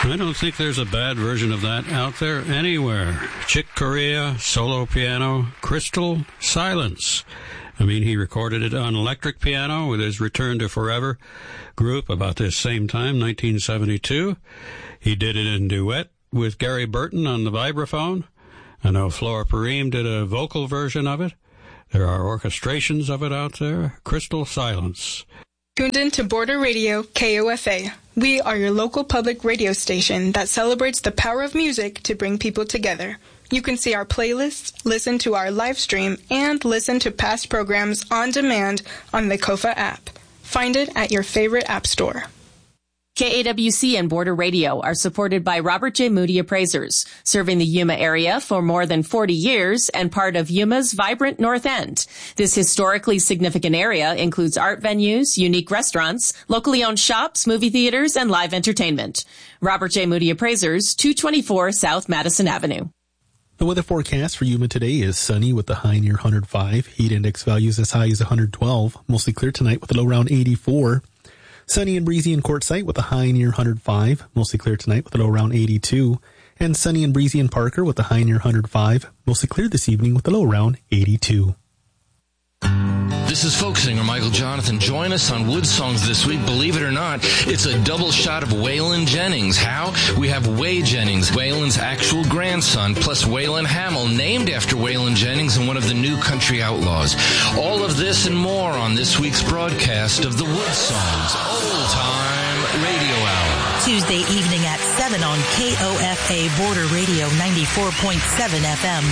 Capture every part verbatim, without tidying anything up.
I don't think there's a bad version of that out there anywhere. Chick Corea, solo piano, Crystal Silence. I mean, he recorded it on electric piano with his Return to Forever group about this same time, nineteen seventy-two. He did it in duet with Gary Burton on the vibraphone. I know Flora Purim did a vocal version of it. There are orchestrations of it out there. Crystal Silence. Tuned in to Border Radio, K O F A. We are your local public radio station that celebrates the power of music to bring people together. You can see our playlists, listen to our live stream, and listen to past programs on demand on the Kofa app. Find it at your favorite app store. K A W C and Border Radio are supported by Robert J. Moody Appraisers, serving the Yuma area for more than forty years and part of Yuma's vibrant North End. This historically significant area includes art venues, unique restaurants, locally owned shops, movie theaters, and live entertainment. Robert J. Moody Appraisers, two twenty-four South Madison Avenue. The weather forecast for Yuma today is sunny with the high near one hundred five. Heat index values as high as one hundred twelve. Mostly clear tonight with a low around eighty-four. Sunny and breezy in Quartzsite with a high near one hundred five. Mostly clear tonight with a low around eighty-two. And sunny and breezy in Parker with a high near one hundred five. Mostly clear this evening with a low around eighty-two. This is folk singer Michael Jonathan. Join us on Wood Songs this week. Believe it or not, it's a double shot of Waylon Jennings. How? We have Way Jennings, Waylon's actual grandson, plus Waylon Hamill, named after Waylon Jennings and one of the new country outlaws. All of this and more on this week's broadcast of the Wood Songs Old Time Radio Hour. Tuesday evening at seven on K O F A Border Radio ninety-four point seven F M.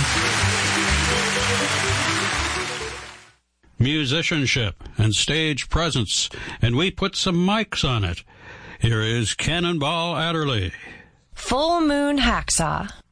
Musicianship and stage presence, and we put some mics on it. Here is Cannonball Adderley. Full Moon Hacksaw.